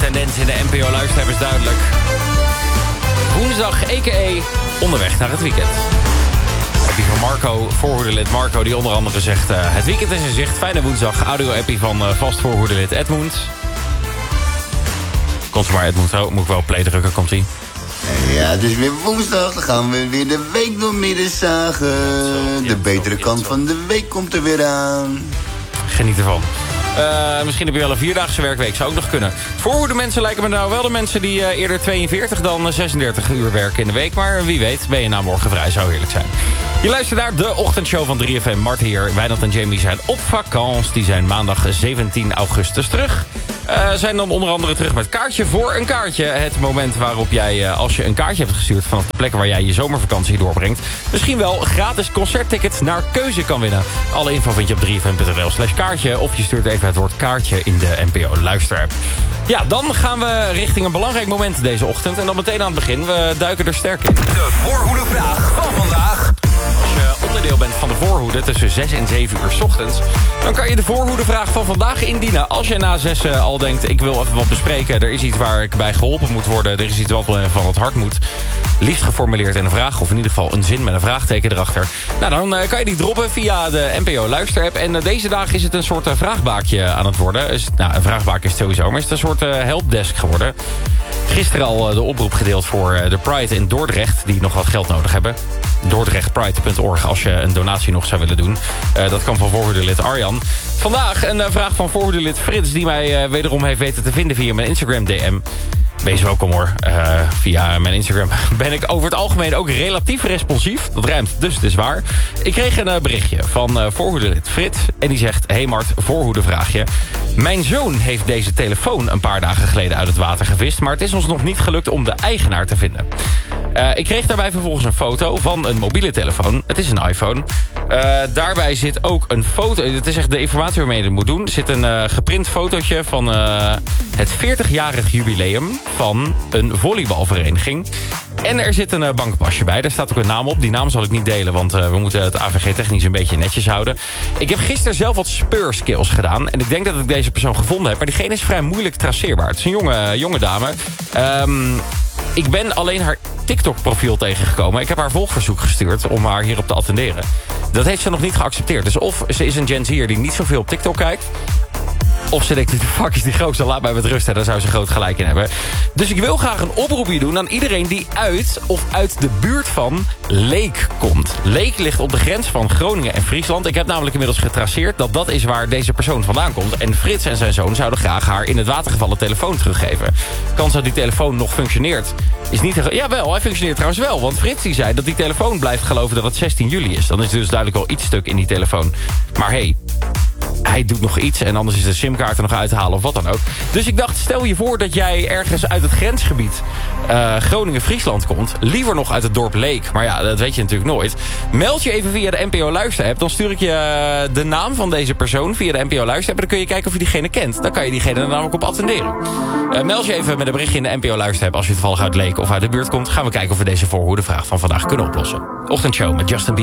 tendens in de NPO-luisterheb is duidelijk. Woensdag, a.k.a. onderweg naar het weekend. Appie van Marco, voorhoederlid Marco, die onder andere zegt... het weekend is in zicht, fijne woensdag. Audio-appie van vast voorhoederlid Edmund. Komt maar Edmund, moet ik wel play drukken, komt-ie. Ja, het is weer woensdag, dan gaan we weer de week doormidden zagen. De betere kant van de week komt er weer aan. Geniet ervan. Misschien heb je wel een 4-daagse werkweek, zou ook nog kunnen. Voorhoede mensen lijken me nou wel de mensen die eerder 42 dan 36 uur werken in de week. Maar wie weet ben je na morgen vrij, zou heerlijk zijn. Je luistert naar de ochtendshow van 3FM. Mart hier, Wijnand en Jamie zijn op vakantie. Die zijn maandag 17 augustus terug. Zijn dan onder andere terug met Kaartje voor een Kaartje. Het moment waarop jij, als je een kaartje hebt gestuurd... vanaf de plek waar jij je zomervakantie doorbrengt... misschien wel gratis concerttickets naar keuze kan winnen. Alle info vind je op 3fm.nl/kaartje... of je stuurt even het woord kaartje in de NPO Luisterapp. Ja, dan gaan we richting een belangrijk moment deze ochtend. En dan meteen aan het begin. We duiken er sterk in. De voorhoedevraag van vandaag. Als je onderdeel bent van de voorhoede tussen 6 en 7 uur 's ochtends... dan kan je de voorhoedevraag van vandaag indienen. Als je na 6 al denkt, ik wil even wat bespreken... er is iets waar ik bij geholpen moet worden... er is iets wat van het hart moet... liefst geformuleerd in een vraag... of in ieder geval een zin met een vraagteken erachter. Nou, dan kan je die droppen via de NPO Luisterapp. En deze dagen is het een soort vraagbaakje aan het worden. Dus, een vraagbaak is het sowieso, maar het is een soort helpdesk geworden. Gisteren al de oproep gedeeld voor de Pride in Dordrecht... die nog wat geld nodig hebben. Dordrechtpride.org als je een donatie nog zou willen doen. Dat kan van voorhoederlid Arjan. Vandaag een vraag van voorhoederlid Frits... die mij wederom heeft weten te vinden via mijn Instagram DM. Wees welkom hoor. Via mijn Instagram ben ik over het algemeen ook relatief responsief. Dat rijmt, dus het is waar. Ik kreeg een berichtje van voorhoederlid Frits. En die zegt, hey Mart, voorhoedevraagje. Mijn zoon heeft deze telefoon een paar dagen geleden uit het water gevist. Maar het is ons nog niet gelukt om de eigenaar te vinden. Ik kreeg daarbij vervolgens een foto van een mobiele telefoon. Het is een iPhone. Daarbij zit ook een foto. Het is echt de informatie waarmee je het moet doen. Er zit een geprint fotootje van het 40-jarig jubileum van een volleybalvereniging. En er zit een bankpasje bij. Daar staat ook een naam op. Die naam zal ik niet delen, want we moeten het AVG technisch een beetje netjes houden. Ik heb gisteren zelf wat speurskills gedaan. En ik denk dat ik deze persoon gevonden heb. Maar diegene is vrij moeilijk traceerbaar. Het is een jonge dame. Ik ben alleen haar TikTok-profiel tegengekomen. Ik heb haar volgverzoek gestuurd om haar hierop te attenderen. Dat heeft ze nog niet geaccepteerd. Dus of ze is een Gen Z'er die niet zoveel op TikTok kijkt... of ze denkt, de fuck is die gozer, laat mij met rust. Daar zou ze groot gelijk in hebben. Dus ik wil graag een oproepje doen aan iedereen die uit de buurt van Leek komt. Leek ligt op de grens van Groningen en Friesland. Ik heb namelijk inmiddels getraceerd dat is waar deze persoon vandaan komt. En Frits en zijn zoon zouden graag haar in het water gevallen telefoon teruggeven. Kans dat die telefoon nog functioneert is niet... Jawel, hij functioneert trouwens wel. Want Frits die zei dat die telefoon blijft geloven dat het 16 juli is. Dan is er dus duidelijk wel iets stuk in die telefoon. Maar hey... hij doet nog iets en anders is de simkaart er nog uit te halen of wat dan ook. Dus ik dacht, stel je voor dat jij ergens uit het grensgebied Groningen-Friesland komt. Liever nog uit het dorp Leek. Maar ja, dat weet je natuurlijk nooit. Meld je even via de NPO Luisterapp. Dan stuur ik je de naam van deze persoon via de NPO Luisterapp. En dan kun je kijken of je diegene kent. Dan kan je diegene er namelijk op attenderen. Meld je even met een berichtje in de NPO Luisterapp. Als je toevallig uit Leek of uit de buurt komt. Gaan we kijken of we deze voorhoedevraag van vandaag kunnen oplossen. Ochtendshow met Justin Bieber.